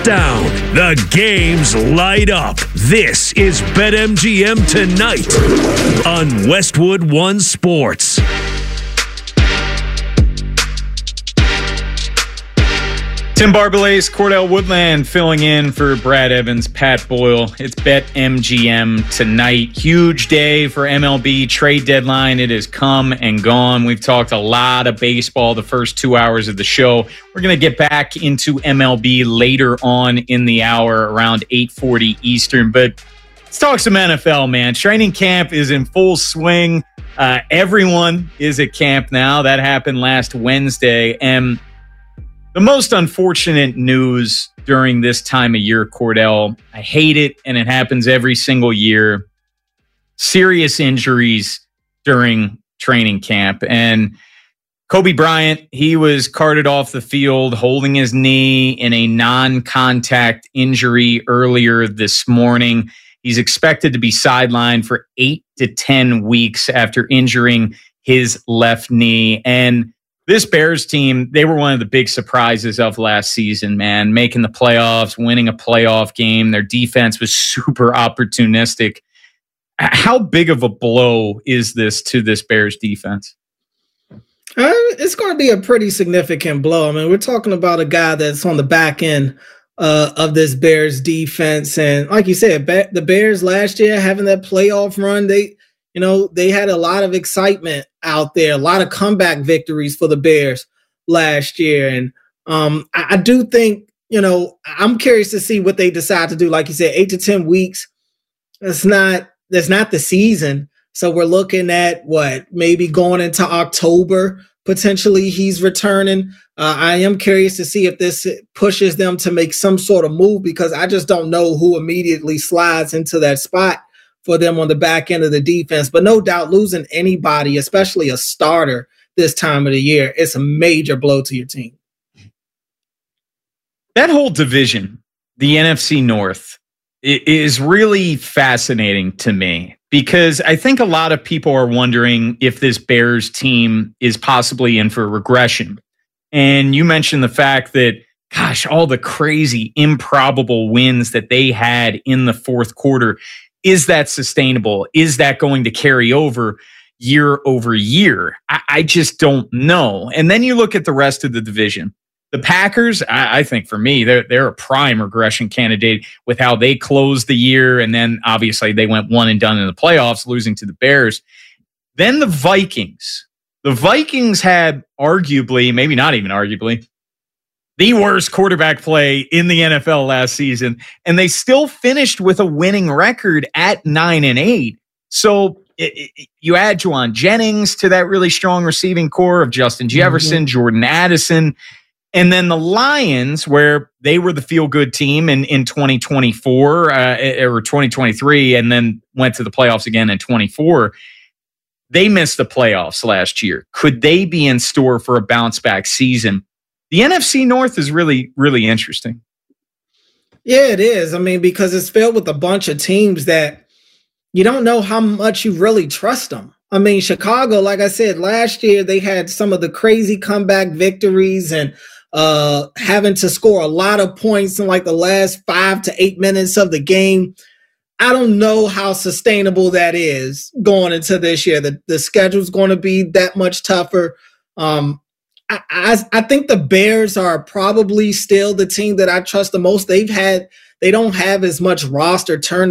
down. The games light up. This is BetMGM Tonight on Westwood One Sports. Tim Barbalace, Cordell Woodland filling in for Brad Evans, Pat Boyle. It's BetMGM Tonight. Huge day for MLB trade deadline. It has come and gone. We've talked a lot of baseball the first 2 hours of the show. We're going to get back into MLB later on in the hour around 8:40 Eastern. But let's talk some NFL, man. Training camp is in full swing. Everyone is at camp now. That happened last Wednesday. And the most unfortunate news during this time of year, Cordell, I hate it, and it happens every single year. Serious injuries during training camp. And Kobe Bryant, he was carted off the field holding his knee in a non-contact injury earlier this morning. He's expected to be sidelined for 8 to 10 weeks after injuring his left knee. And this Bears team, they were one of the big surprises of last season, man. Making the playoffs, winning a playoff game. Their defense was super opportunistic. How big of a blow is this to this Bears defense? It's going to be a pretty significant blow. I mean, we're talking about a guy that's on the back end of this Bears defense. And like you said, the Bears last year having that playoff run, they had a lot of excitement out there, a lot of comeback victories for the Bears last year. And I do think, I'm curious to see what they decide to do. Like you said, 8 to 10 weeks, that's not the season. So we're looking at maybe going into October, potentially he's returning. I am curious to see if this pushes them to make some sort of move, because I just don't know who immediately slides into that spot for them on the back end of the defense. But no doubt losing anybody, especially a starter this time of the year, it's a major blow to your team. That whole division, the NFC North, is really fascinating to me, because I think a lot of people are wondering if this Bears team is possibly in for regression. And you mentioned the fact that, gosh, all the crazy, improbable wins that they had in the fourth quarter. Is that sustainable? Is that going to carry over year over year? I just don't know. And then you look at the rest of the division. The Packers, I think for me, they're a prime regression candidate with how they closed the year. And then obviously they went one and done in the playoffs, losing to the Bears. Then the Vikings. The Vikings had arguably, maybe not even arguably, the worst quarterback play in the NFL last season, and they still finished with a winning record at 9-8. So you add Juwan Jennings to that really strong receiving core of Justin Jefferson, Jordan Addison, and then the Lions, where they were the feel-good team in 2024 or 2023, and then went to the playoffs again in 24. They missed the playoffs last year. Could they be in store for a bounce-back season? The NFC North is really, really interesting. Yeah, it is. I mean, because it's filled with a bunch of teams that you don't know how much you really trust them. I mean, Chicago, like I said, last year they had some of the crazy comeback victories and having to score a lot of points in like the last 5 to 8 minutes of the game. I don't know how sustainable that is going into this year. The schedule's going to be that much tougher. I think the Bears are probably still the team that I trust the most. They don't have as much roster turnover